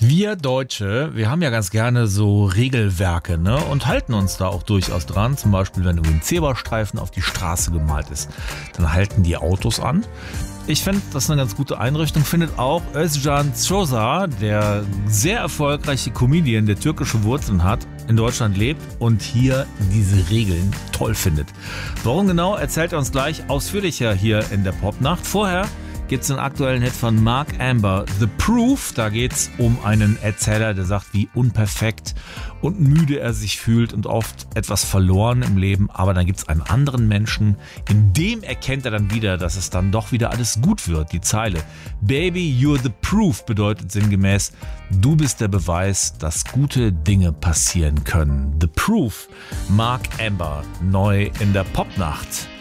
Wir Deutsche, wir haben ja ganz gerne so Regelwerke, ne? Und halten uns da auch durchaus dran. Zum Beispiel, wenn irgendwie ein Zebrastreifen auf die Straße gemalt ist, dann halten die Autos an. Ich finde, das ist eine ganz gute Einrichtung. Findet auch Özcan Çoza, der sehr erfolgreiche Comedian, der türkische Wurzeln hat, in Deutschland lebt und hier diese Regeln toll findet. Warum genau, erzählt er uns gleich ausführlicher hier in der Popnacht. Vorher gibt es einen aktuellen Hit von Mark Amber, The Proof. Da geht es um einen Erzähler, der sagt, wie unperfekt und müde er sich fühlt und oft etwas verloren im Leben. Aber dann gibt es einen anderen Menschen, in dem erkennt er dann wieder, dass es dann doch wieder alles gut wird. Die Zeile Baby, you're the proof bedeutet sinngemäß, du bist der Beweis, dass gute Dinge passieren können. The Proof, Mark Amber, neu in der Popnacht.